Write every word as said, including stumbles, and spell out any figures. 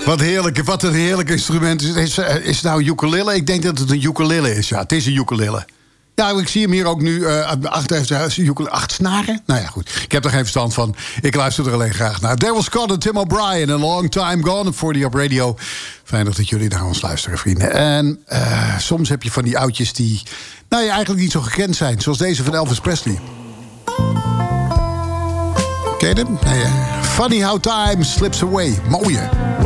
Wat heerlijk, wat een heerlijk instrument. Is, is, is het nou ukulele? Ik denk dat het een ukulele is. Ja, het is een ukulele. Ja, ik zie hem hier ook nu. Uh, acht, acht snaren? Nou ja, goed. Ik heb er geen verstand van. Ik luister er alleen graag naar. Daryl Scott en Tim O'Brien. A Long Time Gone op forty Up Radio. Fijn dat jullie naar ons luisteren, vrienden. En uh, soms heb je van die oudjes die... nou ja, eigenlijk niet zo gekend zijn. Zoals deze van Elvis Presley. Ken je hem? Nee, uh, Funny How Time Slips Away. Mooie.